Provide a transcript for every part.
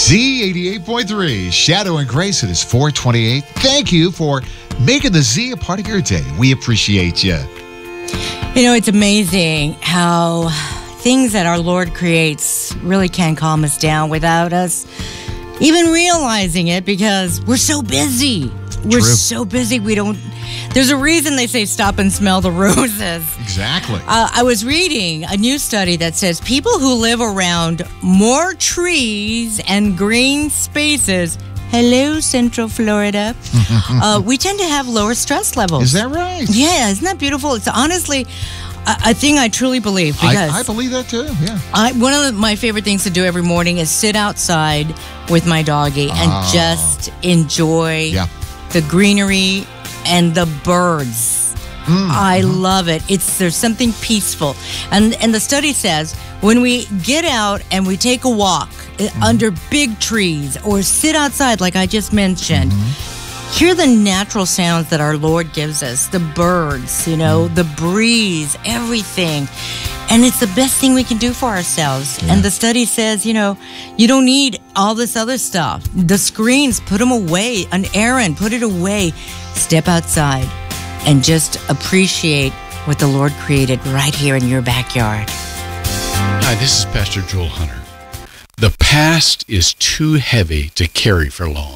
Z88.3, Shadow and Grace. It is 428. Thank you for making the Z a part of your day. We appreciate you. You know, it's amazing how things that our Lord creates really can calm us down without us even realizing it, because we're so busy. We're so busy. There's a reason they say stop and smell the roses. Exactly. I was reading a new study that says people who live around more trees and green spaces, hello, Central Florida, we tend to have lower stress levels. Is that right? Yeah, isn't that beautiful? It's honestly a thing I truly believe. Because I believe that too, yeah. One of my favorite things to do every morning is sit outside with my doggie and just enjoy the greenery and the birds. I love it. There's something peaceful. And the study says when we get out and we take a walk under big trees or sit outside like I just mentioned, hear the natural sounds that our Lord gives us, the birds, the breeze, everything. And it's the best thing we can do for ourselves. Yeah. And the study says, you don't need all this other stuff. The screens, put them away. An errand, put it away. Step outside and just appreciate what the Lord created right here in your backyard. Hi, this is Pastor Joel Hunter. The past is too heavy to carry for long.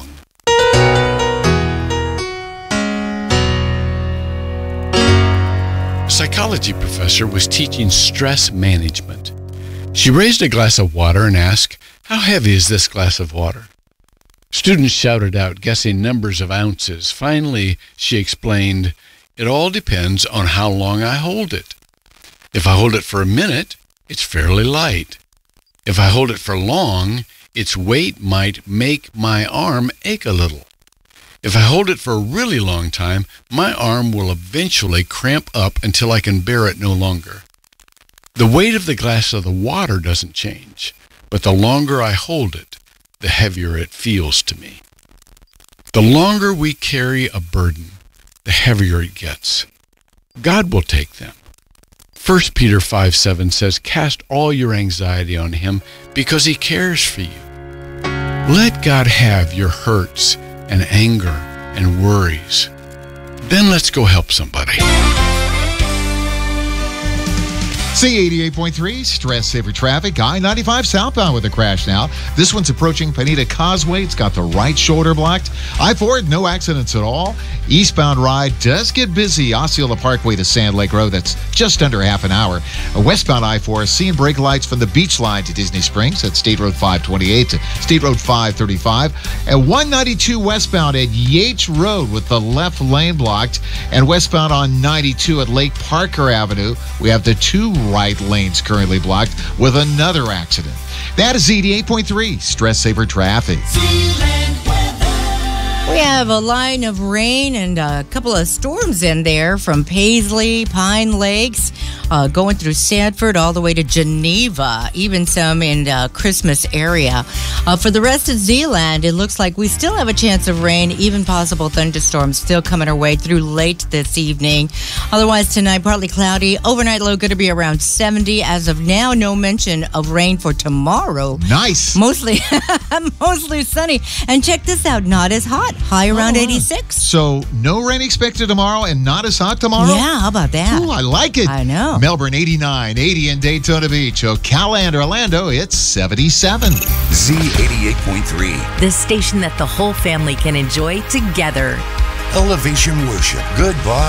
A psychology professor was teaching stress management. She raised a glass of water and asked, "How heavy is this glass of water?" Students shouted out, guessing numbers of ounces. Finally, she explained, "It all depends on how long I hold it. If I hold it for a minute, it's fairly light. If I hold it for long, its weight might make my arm ache a little. If I hold it for a really long time, my arm will eventually cramp up until I can bear it no longer. The weight of the glass of the water doesn't change, but the longer I hold it, the heavier it feels to me." The longer we carry a burden, the heavier it gets. God will take them. 1 Peter 5:7 says, "Cast all your anxiety on him because he cares for you." Let God have your hurts and anger and worries. Then let's go help somebody. C88.3, Stress Saver Traffic. I-95 southbound with a crash now. This one's approaching Penita Causeway. It's got the right shoulder blocked. I-4, no accidents at all. Eastbound ride does get busy. Osceola Parkway to Sand Lake Road. That's just under half an hour. Westbound I-4, seeing brake lights from the beach line to Disney Springs at State Road 528 to State Road 535. At 192 westbound at Yates Road with the left lane blocked. And westbound on 92 at Lake Parker Avenue, we have the two right lanes currently blocked with another accident. That is Z88.3, Stress Saver Traffic. We have a line of rain and a couple of storms in there from Paisley, Pine Lakes, going through Sanford all the way to Geneva, even some in the Christmas area. For the rest of Zeeland, it looks like we still have a chance of rain, even possible thunderstorms still coming our way through late this evening. Otherwise, tonight, partly cloudy. Overnight low going to be around 70. As of now, no mention of rain for tomorrow. Nice. Mostly sunny. And check this out, not as hot. High around 86. So no rain expected tomorrow and not as hot tomorrow? Yeah, how about that? Ooh, I like it. I know. Melbourne 89, 80 in Daytona Beach. Ocala and Orlando, it's 77. Z88.3. The station that the whole family can enjoy together. Elevation Worship. Goodbye.